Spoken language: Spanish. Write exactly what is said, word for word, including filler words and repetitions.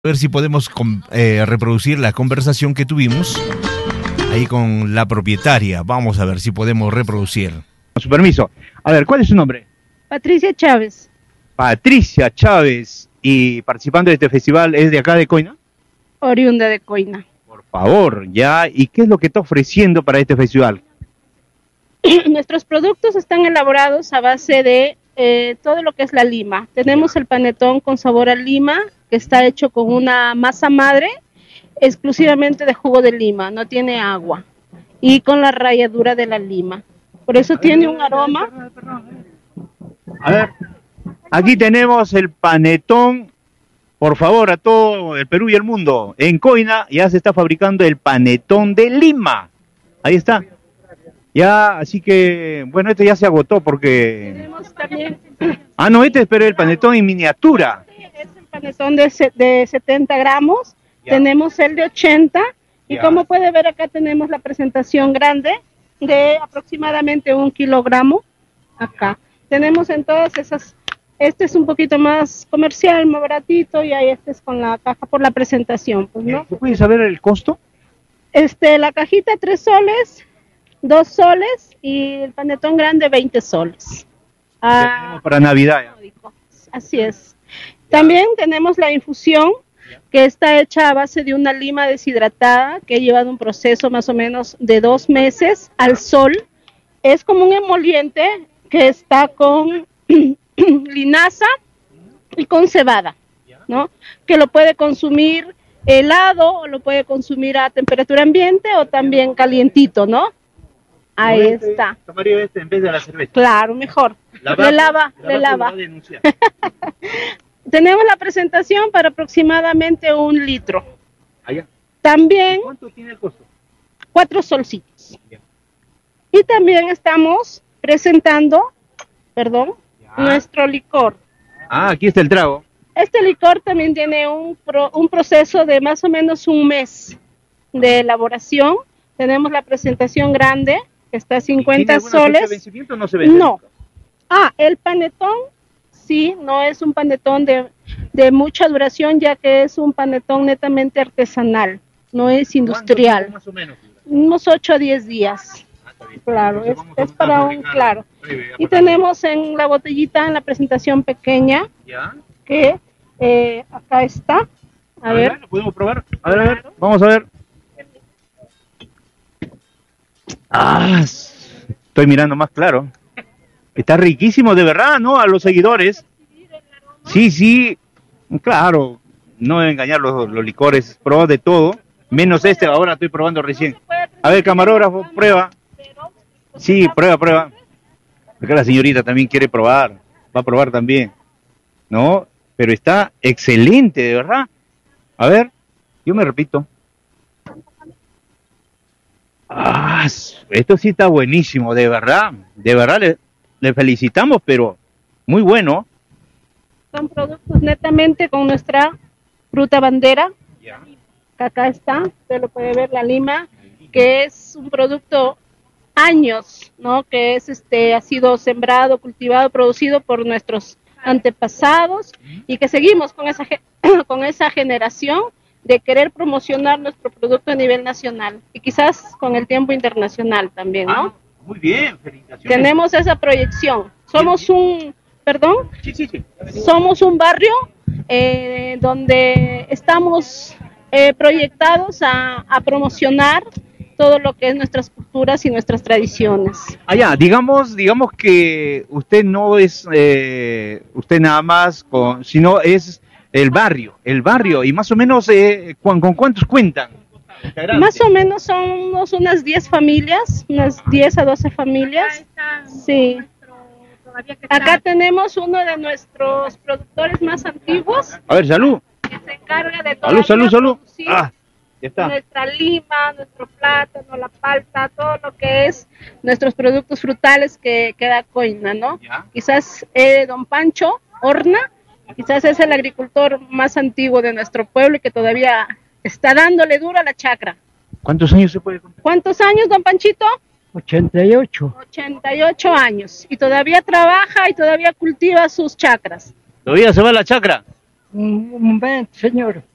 A ver si podemos eh, reproducir la conversación que tuvimos ahí con la propietaria. Vamos a ver si podemos reproducir. Con su permiso. A ver, ¿cuál es su nombre? Patricia Chávez. Patricia Chávez. ¿Y participando de este festival es de acá de Coina? Oriunda de Coina. Por favor, ya. ¿Y qué es lo que está ofreciendo para este festival? Nuestros productos están elaborados a base de eh, todo lo que es la lima. Tenemos el panetón con sabor a lima, que está hecho con una masa madre exclusivamente de jugo de lima, no tiene agua, y con la ralladura de la lima. Por eso tiene un aroma. A ver, aquí tenemos el panetón, por favor, a todo el Perú y el mundo. En Coina ya se está fabricando el panetón de Lima. Ahí está. Ya, así que, bueno, este ya se agotó porque... Tenemos también... Ah, no, este es pero el panetón en miniatura. Es el panetón de, de setenta gramos, Ya. Tenemos el de ochenta, y Ya. como puede ver acá tenemos la presentación grande de aproximadamente un kilogramo, acá. Tenemos en todas esas, este es un poquito más comercial, más baratito, y ahí este es con la caja por la presentación, pues, ¿no? ¿Se puede saber el costo? Este, la cajita tres soles, dos soles, y el panetón grande veinte soles. Ah, Tenemos para Navidad. Ya. Así es. También tenemos la infusión, que está hecha a base de una lima deshidratada, que ha llevado un proceso más o menos de dos meses al sol. Es como un emoliente que está con linaza y con cebada, ¿no? Que lo puede consumir helado, o lo puede consumir a temperatura ambiente, o también calientito, ¿no? Ahí Este, está. Tomaría este en vez de la cerveza. Claro, mejor. La Le vaca- lava, la le vaca lo lava. va a denunciar. Tenemos la presentación para aproximadamente un litro. Allá. También ¿Cuánto tiene el costo? cuatro solcitos. Ya. Y también estamos presentando, perdón, Ya. nuestro licor. Ah, aquí está el trago. Este licor también tiene un, pro- un proceso de más o menos un mes de elaboración. Tenemos la presentación grande, que está a cincuenta ¿Tiene alguna fecha de soles. vencimiento o no se vende? No. Ah, el panetón, sí, no es un panetón de, de mucha duración, ya que es un panetón netamente artesanal, no es ¿Cuánto industrial. tiempo más o menos? Unos ocho a diez días. Ah, está bien. Claro, Entonces es, vamos a es una para un, fabricada claro. breve, ya Y para- tenemos en la botellita, en la presentación pequeña, ¿Ya? que eh, acá está. A ver, ¿lo podemos probar? A ver, a ver, vamos a ver. Ah, estoy mirando más claro. Está riquísimo, de verdad, ¿no? A los seguidores. Sí, sí, claro. No deben engañar los, los licores, prueba de todo, menos este, ahora estoy probando recién. A ver, camarógrafo, prueba. Sí, prueba, prueba. Acá la señorita también quiere probar, va a probar también. ¿No? Pero está excelente, de verdad. A ver, yo me repito. Ah, esto sí está buenísimo, de verdad. De verdad le, le felicitamos, pero muy bueno. son productos netamente con nuestra fruta bandera, que acá está, usted lo puede ver, la lima, que es un producto años, ¿no? Que es este, ha sido sembrado, cultivado, producido por nuestros antepasados, y que seguimos con esa, ge- con esa generación de querer promocionar nuestro producto a nivel nacional, y quizás con el tiempo internacional también, ¿no? Ah, muy bien, felicitaciones. Tenemos esa proyección. Somos un, perdón, Sí, sí, sí. somos un barrio eh, donde estamos eh, proyectados a, a promocionar todo lo que es nuestras culturas y nuestras tradiciones. Allá, digamos, digamos que usted no es eh, usted nada más, con, sino es el barrio, el barrio, y más o menos, eh, ¿con, con cuántos cuentan? Más o menos somos unas diez familias, unas diez a doce familias. Sí. Acá tenemos uno de nuestros productores más antiguos, A ver, salud. que se encarga de Salud, salud, salud. producir Ah, ya está. nuestra lima, nuestro plátano, la palta, todo lo que es nuestros productos frutales que, que da Coina, ¿no? Ya. Quizás eh, don Pancho Horna, quizás es el agricultor más antiguo de nuestro pueblo y que todavía está dándole duro a la chacra. ¿Cuántos años se puede contar? ¿Cuántos años, don Panchito? ochenta y ocho. ochenta y ocho años, y todavía trabaja y todavía cultiva sus chacras. ¿Todavía se va a la chacra? Un momento, señor.